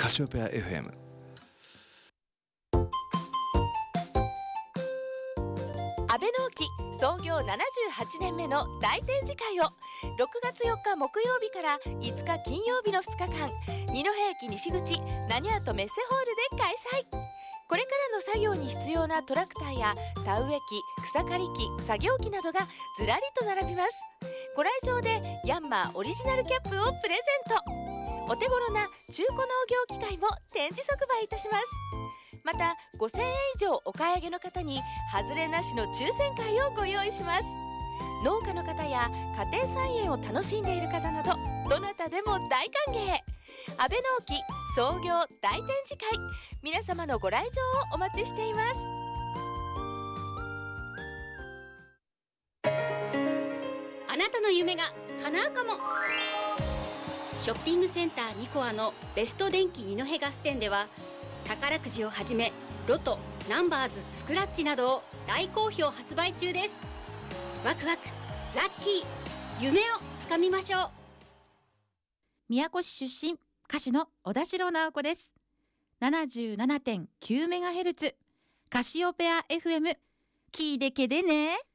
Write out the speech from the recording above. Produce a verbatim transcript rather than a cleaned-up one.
カシオペア エフエム。 安倍直樹創業ななじゅうはちねんめの大展示会をろくがつよっか木曜日からいつか金曜日のふつかかん、二戸駅西口何アートメッセホールで開催。これからの作業に必要なトラクターや田植え機、草刈り機、作業機などがずらりと並びます。ご来場でヤンマーオリジナルキャップをプレゼント。お手頃な中古農業機械も展示即売いたします。またごせんえん以上お買い上げの方に外れなしの抽選会をご用意します。農家の方や家庭菜園を楽しんでいる方などどなたでも大歓迎。安倍直樹創業大展示会、皆様のご来場をお待ちしています。 あなたの夢が叶うかも。ショッピングセンターニコアのベスト電機二戸ガス店では宝くじをはじめロト、ナンバーズ、スクラッチなどを大好評発売中です。ワクワク、ラッキー、夢をつかみましょう。 宮古市出身、歌手の小田代直子です。 ななじゅうななてんきゅうメガヘルツ カシオペア エフエム、 聞いてけでね。